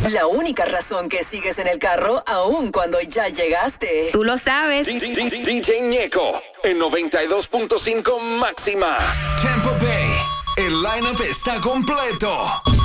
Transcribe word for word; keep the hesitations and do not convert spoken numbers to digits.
La única razón que sigues en el carro, aun cuando ya llegaste. Tú lo sabes. D J Ñeco, en noventa y dos punto cinco máxima. Tampa Bay, el lineup está completo.